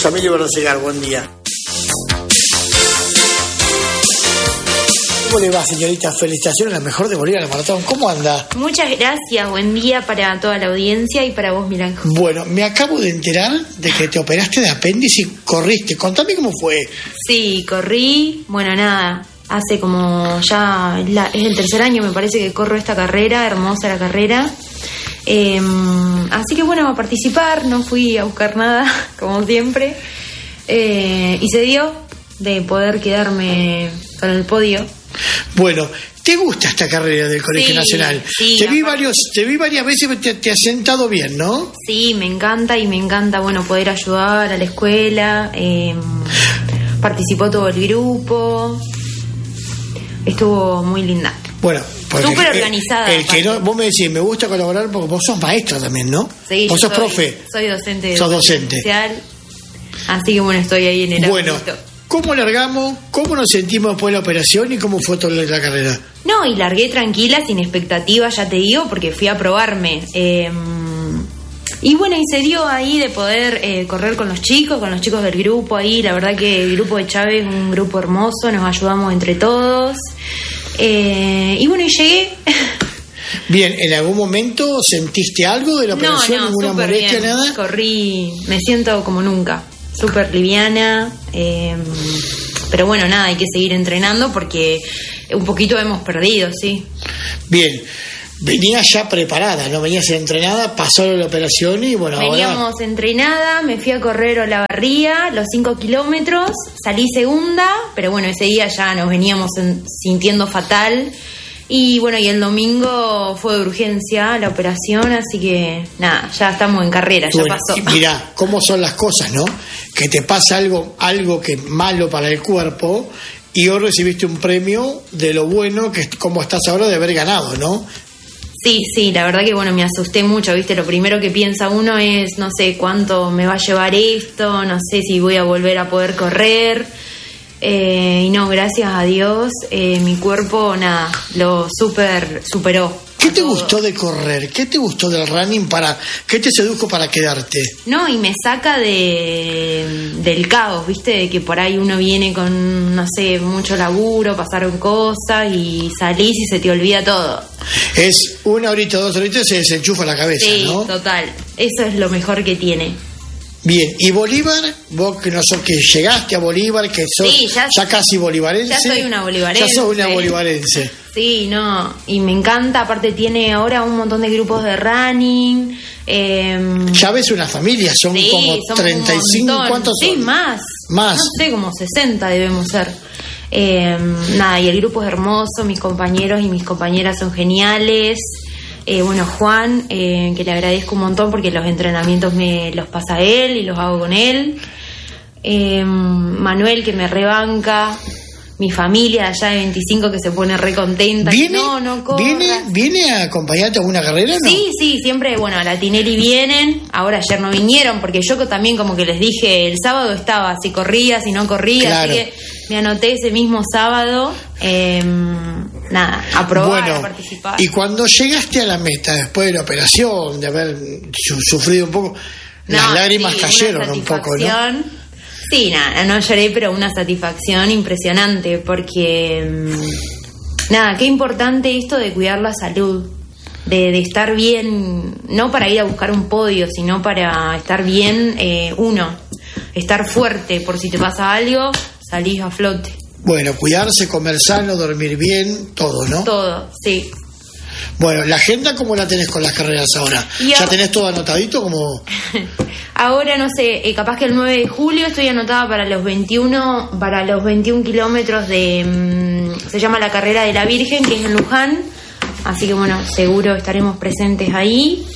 Emilio Berrosegar, buen día. ¿Cómo le va, señorita? Felicitaciones, la mejor de Bolívar, la maratón. ¿Cómo anda? Muchas gracias, buen día para toda la audiencia y para vos, Milán. Bueno, me acabo de enterar de que te operaste de apéndice y corriste. Contame cómo fue. Sí, corrí, bueno, nada, hace como ya, es el tercer año me parece que corro esta carrera, hermosa la carrera. Así que bueno, a participar, no fui a buscar nada, como siempre. Y se dio de poder quedarme con el podio. Bueno, ¿te gusta esta carrera del Colegio Nacional? Sí, te vi varias veces, te has sentado bien, ¿no? Sí, me encanta, bueno, poder ayudar a la escuela. Participó todo el grupo. Estuvo muy linda. Bueno, súper organizada. Vos me decís, me gusta colaborar porque vos sos maestra también, ¿no? Sí, vos sos profe. Soy docente. Sos docente. Así que bueno, estoy ahí en el Bueno, ¿cómo largamos? ¿Cómo nos sentimos después de la operación? ¿Y cómo fue toda la carrera? No, y largué tranquila, sin expectativas, ya te digo, porque fui a probarme. Y bueno, y se dio ahí de poder correr con los chicos del grupo ahí. La verdad que el grupo de Chávez es un grupo hermoso, nos ayudamos entre todos. Y bueno, y llegué. Bien, ¿en algún momento sentiste algo de la operación? No, ¿Ninguna molestia, bien. nada? Corrí, me siento como nunca, súper liviana. Pero bueno, nada, hay que seguir entrenando porque un poquito hemos perdido, sí. Bien, venías ya preparada, ¿no? Venías entrenada, pasó la operación y bueno, veníamos entrenada, me fui a correr Olavarría, los 5 kilómetros, salí segunda, pero bueno, ese día ya nos veníamos sintiendo fatal. Y bueno, y el domingo fue de urgencia la operación, así que nada, ya estamos en carrera, ya pasó. Mirá, cómo son las cosas, ¿no? Que te pasa algo que es malo para el cuerpo y hoy recibiste un premio de lo bueno que como estás ahora de haber ganado, ¿no? Sí, la verdad que bueno, me asusté mucho, ¿viste? Lo primero que piensa uno es, no sé cuánto me va a llevar esto, no sé si voy a volver a poder correr. Y no, gracias a Dios, mi cuerpo, nada, lo superó. ¿Qué te gustó de correr? ¿Qué te gustó del running? ¿Qué te sedujo para quedarte? No, y me saca del caos, ¿viste? De que por ahí uno viene con, no sé, mucho laburo, pasaron cosas y salís y se te olvida todo. Es 1 horita, 2 horitas, se desenchufa la cabeza, sí, ¿no? Sí, total. Eso es lo mejor que tiene. Bien, ¿y Bolívar? Vos que no sos, que llegaste a Bolívar, que sos ya casi bolivarense. Ya soy una bolivarense. Ya sos una bolivarense. Sí, no, y me encanta, aparte tiene ahora un montón de grupos de running. Ya ves una familia, son como 35, ¿cuántos son? Sí, más. No sé, como 60 debemos ser. Nada, y el grupo es hermoso, mis compañeros y mis compañeras son geniales. Bueno, Juan, que le agradezco un montón porque los entrenamientos me los pasa él y los hago con él. Manuel, que me rebanca. Mi familia allá de 25 que se pone re contenta. ¿Viene a acompañarte a alguna carrera, no? Sí, siempre, bueno, a la Tinelli vienen. Ahora ayer no vinieron porque yo también como que les dije, el sábado estaba, si corría, si no corría. Claro. Así que me anoté ese mismo sábado. Nada, a probar, a participar. Y cuando llegaste a la meta, después de la operación, de haber sufrido un poco, las lágrimas cayeron un poco, ¿no? Sí, nada, no lloré, pero una satisfacción impresionante, porque nada, qué importante esto de cuidar la salud, de estar bien, no para ir a buscar un podio, sino para estar bien estar fuerte, por si te pasa algo, salís a flote. Bueno, cuidarse, comer sano, dormir bien, todo, ¿no? Todo, sí. Bueno, ¿la agenda cómo la tenés con las carreras ahora? ¿Ya tenés todo anotadito como...? Ahora, no sé, capaz que el 9 de julio estoy anotada para los 21 kilómetros de... se llama la Carrera de la Virgen, que es en Luján. Así que bueno, seguro estaremos presentes ahí.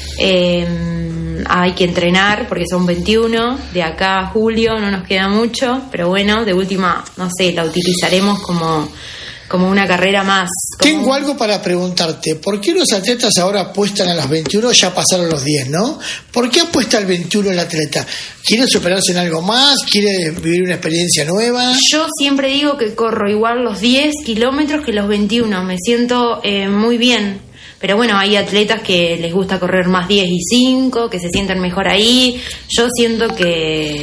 Hay que entrenar porque son 21. De acá a julio no nos queda mucho. Pero bueno, de última, no sé, la utilizaremos como una carrera más. Tengo algo para preguntarte. ¿Por qué los atletas ahora apuestan a los 21? Ya pasaron los 10, ¿no? ¿Por qué apuesta al 21 el atleta? ¿Quiere superarse en algo más? ¿Quiere vivir una experiencia nueva? Yo siempre digo que corro igual los 10 kilómetros que los 21. Me siento muy bien. Pero bueno, hay atletas que les gusta correr más 10 y 5, que se sienten mejor ahí. Yo siento que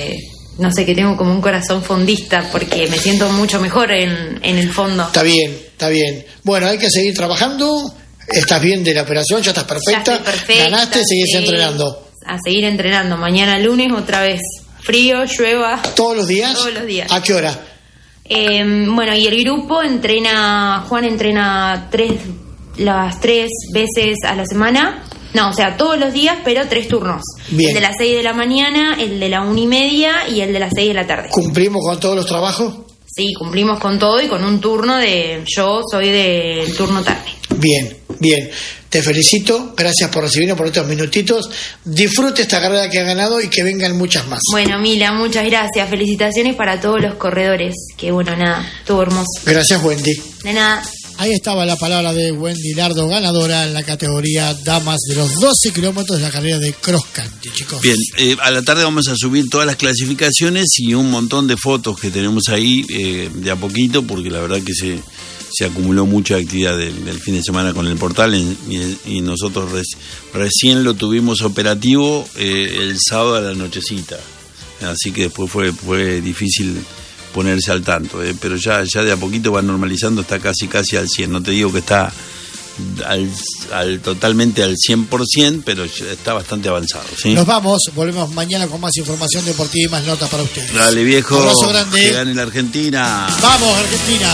no sé, que tengo como un corazón fondista porque me siento mucho mejor en el fondo. Está bien. Bueno, hay que seguir trabajando. ¿Estás bien de la operación? ¿Ya estás perfecta? Ya estoy perfecta. ¿Ganaste? ¿Seguís entrenando? A seguir entrenando. Mañana lunes otra vez. Frío, llueva. ¿Todos los días? Todos los días. ¿A qué hora? Bueno, y el grupo Juan entrena las 3 veces a la semana. No, o sea, todos los días, pero 3 turnos. Bien. El de las 6 de la mañana, el de la 1:30 y el de las 6 de la tarde. ¿Cumplimos con todos los trabajos? Sí, cumplimos con todo y con un turno yo soy del turno tarde. Bien. Te felicito, gracias por recibirnos por estos minutitos. Disfrute esta carrera que ha ganado y que vengan muchas más. Bueno, Mila, muchas gracias. Felicitaciones para todos los corredores. Que bueno, nada, estuvo hermoso. Gracias, Wendy. De nada. Ahí estaba la palabra de Wendy Nardo, ganadora en la categoría damas de los 12 kilómetros de la carrera de cross country, chicos. Bien, a la tarde vamos a subir todas las clasificaciones y un montón de fotos que tenemos ahí de a poquito, porque la verdad que se acumuló mucha actividad del fin de semana con el portal y nosotros recién lo tuvimos operativo el sábado a la nochecita, así que después fue difícil ponerse al tanto, pero ya de a poquito va normalizando, está casi al 100, no te digo que está totalmente al 100%, pero está bastante avanzado, ¿sí? Nos vamos, volvemos mañana con más información deportiva y más notas para ustedes. Dale, viejo, un abrazo grande. Que gane la Argentina. Vamos, Argentina.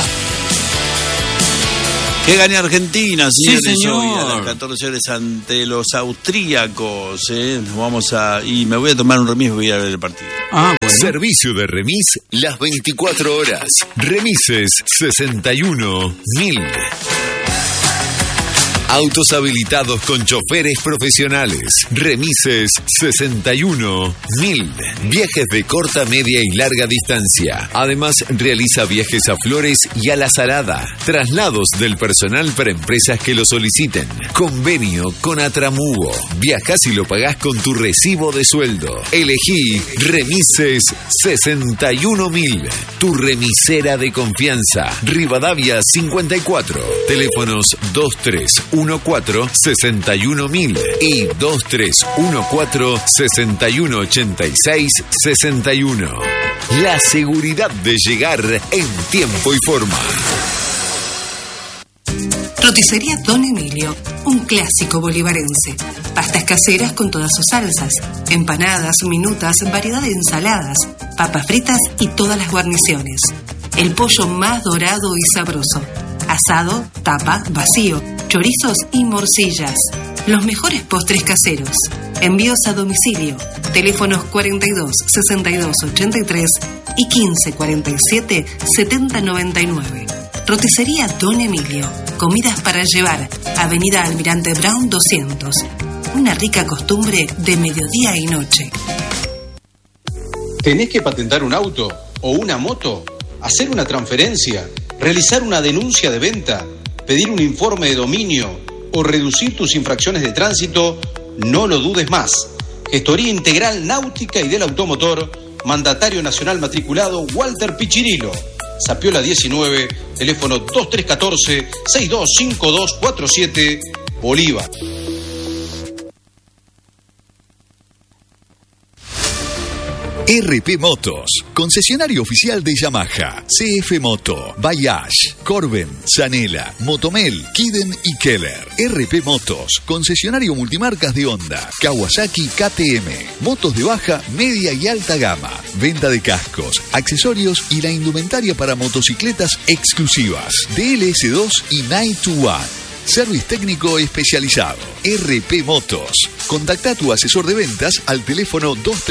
Que gane Argentina, señores, sí, señor. Hoy a las 14 horas ante los austríacos. Nos vamos y me voy a tomar un remis y voy a ver el partido. Bueno. Servicio de remis las 24 horas. Remises 61.000. Autos habilitados con choferes profesionales. Remises 61.000. Viajes de corta, media y larga distancia. Además, realiza viajes a Flores y a La Salada. Traslados del personal para empresas que lo soliciten. Convenio con Atramugo. Viajás y lo pagás con tu recibo de sueldo. Elegí Remises 61.000. Tu remisera de confianza. Rivadavia 54. Teléfonos 2314-61.000 y 2314-6186-61. La seguridad de llegar en tiempo y forma. Roticería Don Emilio, un clásico bolivarense. Pastas caseras con todas sus salsas, empanadas, minutas, variedad de ensaladas, papas fritas y todas las guarniciones. El pollo más dorado y sabroso. Asado, tapa, vacío, chorizos y morcillas. Los mejores postres caseros. Envíos a domicilio. Teléfonos 42 62 83 y 15 47 70 99. Roticería Don Emilio. Comidas para llevar. Avenida Almirante Brown 200. Una rica costumbre de mediodía y noche. ¿Tenés que patentar un auto o una moto? ¿Hacer una transferencia? ¿Realizar una denuncia de venta? ¿Pedir un informe de dominio? ¿O reducir tus infracciones de tránsito? No lo dudes más. Gestoría Integral Náutica y del Automotor. Mandatario nacional matriculado Walter Pichirilo. Sapiola 19, teléfono 2314-625247, Bolívar. RP Motos, concesionario oficial de Yamaha, CF Moto, Bayash, Corben, Zanela, Motomel, Kiden y Keller. RP Motos, concesionario multimarcas de Honda, Kawasaki, KTM, motos de baja, media y alta gama, venta de cascos, accesorios y la indumentaria para motocicletas exclusivas, DLS2 y Night to One. Service técnico especializado. RP Motos. Contacta a tu asesor de ventas al teléfono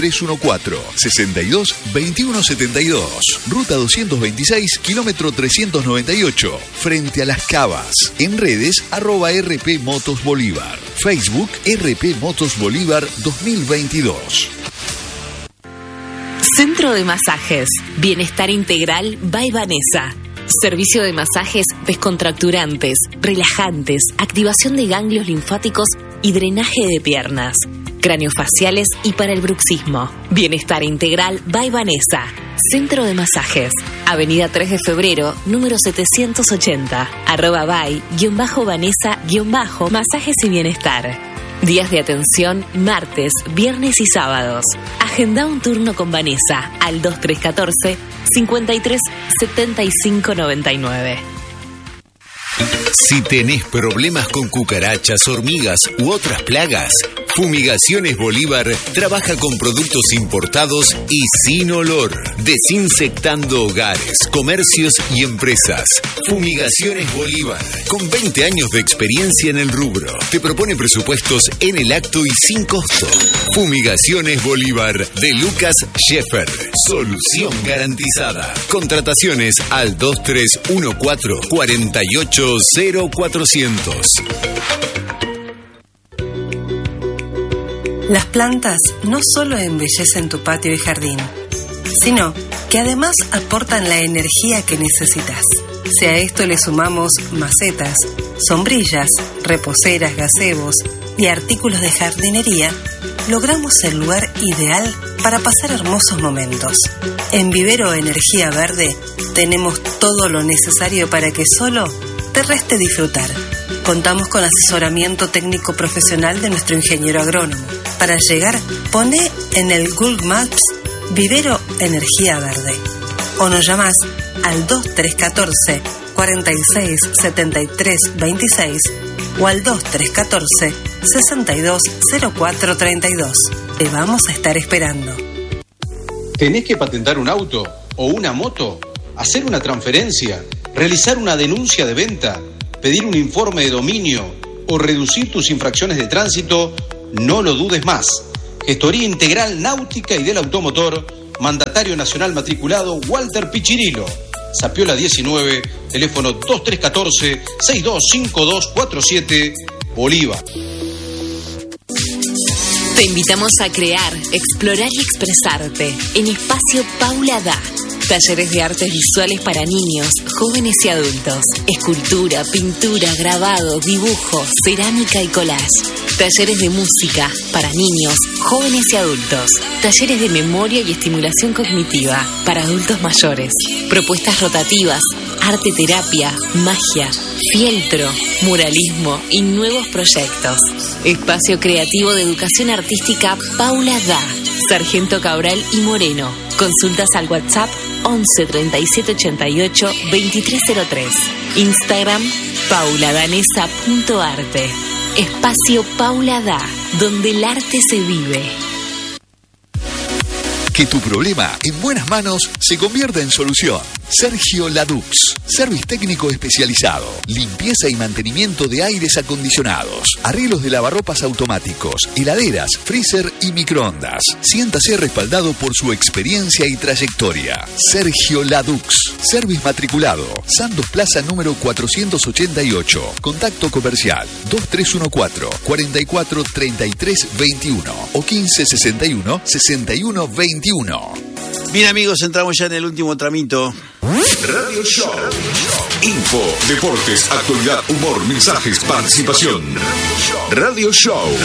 2314-62-2172. Ruta 226, kilómetro 398. Frente a Las Cavas. En redes, @RP Motos Bolívar. Facebook, RP Motos Bolívar 2022. Centro de Masajes. Bienestar Integral by Vanessa. Servicio de masajes descontracturantes, relajantes, activación de ganglios linfáticos y drenaje de piernas, craneofaciales y para el bruxismo. Bienestar Integral by Vanessa. Centro de Masajes. Avenida 3 de Febrero, número 780. @by_Vanessa_Masajes y Bienestar. Días de atención martes, viernes y sábados. Agenda un turno con Vanessa al 2314 53 75 99. Si tenés problemas con cucarachas, hormigas u otras plagas, Fumigaciones Bolívar trabaja con productos importados y sin olor, desinfectando hogares, comercios y empresas. Fumigaciones Bolívar, con 20 años de experiencia en el rubro, te propone presupuestos en el acto y sin costo. Fumigaciones Bolívar de Lucas Scheffer, solución garantizada. Contrataciones al 2314 48 0400. Las plantas no solo embellecen tu patio y jardín, sino que además aportan la energía que necesitas. Si a esto le sumamos macetas, sombrillas, reposeras, gazebos y artículos de jardinería, logramos el lugar ideal para pasar hermosos momentos. En Vivero Energía Verde tenemos todo lo necesario para que solo te reste disfrutar. Contamos con asesoramiento técnico profesional de nuestro ingeniero agrónomo. Para llegar, poné en el Google Maps Vivero Energía Verde o nos llamás al 2314 46 73 26 o al 2314 62 04 32. Te vamos a estar esperando. ¿Tenés que patentar un auto o una moto? ¿Hacer una transferencia? ¿Realizar una denuncia de venta? ¿Pedir un informe de dominio o reducir tus infracciones de tránsito? No lo dudes más. Gestoría Integral Náutica y del Automotor, Mandatario Nacional Matriculado Walter Pichirilo. Zapiola 19, teléfono 2314-625247, Bolívar. Te invitamos a crear, explorar y expresarte en Espacio Paula Da. Talleres de artes visuales para niños, jóvenes y adultos. Escultura, pintura, grabado, dibujo, cerámica y collage. Talleres de música para niños, jóvenes y adultos. Talleres de memoria y estimulación cognitiva para adultos mayores. Propuestas rotativas, arte terapia, magia, fieltro, muralismo y nuevos proyectos. Espacio creativo de educación artística Paula Da. Sargento Cabral y Moreno. Consultas al WhatsApp 11 37 88 2303. Instagram pauladanesa.arte. Espacio Paula Da, donde el arte se vive. Que tu problema en buenas manos se convierta en solución. Sergio Ladux, service técnico especializado, limpieza y mantenimiento de aires acondicionados, arreglos de lavarropas automáticos, heladeras, freezer y microondas. Siéntase respaldado por su experiencia y trayectoria. Sergio Ladux, service matriculado, Santos Plaza número 488. Contacto comercial 2314 44 33 21 o 15 61 61 21. Bien, amigos, entramos ya en el último tramito. Radio Show. Info, deportes, actualidad, humor, mensajes, participación. Radio Show.